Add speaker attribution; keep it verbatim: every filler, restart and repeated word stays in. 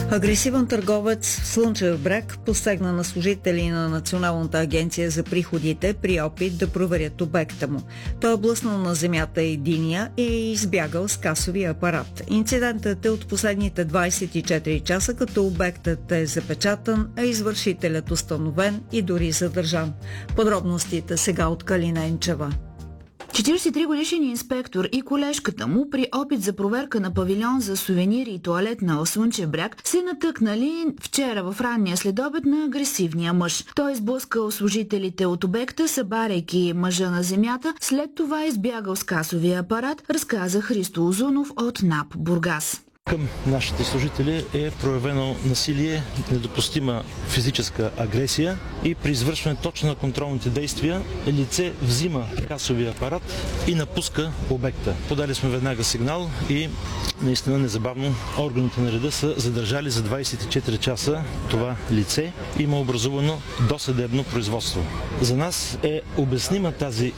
Speaker 1: Агресивен търговец в Слънчев бряг посегна на служители на Националната агенция за приходите при опит да проверят обекта му. Той е блъснал на земята единия и е избягал с касовия апарат. Инцидентът е от последните двадесет и четири часа, като обектът е запечатан, а извършителят установен и дори задържан. Подробностите сега от Калина Енчева.
Speaker 2: четиридесет и три годишен инспектор и колежката му при опит за проверка на павилион за сувенири и тоалетна в Слънчев бряг се натъкнали вчера в ранния следобед на агресивния мъж. Той изблъскал служителите от обекта, събаряйки мъжа на земята, след това избягал с касовия апарат, разказа Христо Озунов от НАП Бургас.
Speaker 3: Към нашите служители е проявено насилие, недопустима физическа агресия и при извършване точно на контролните действия лице взима касовия апарат и напуска обекта. Подали сме веднага сигнал и наистина незабавно органите на реда са задържали за двадесет и четири часа това лице. Има образувано досъдебно производство. За нас е обяснима тази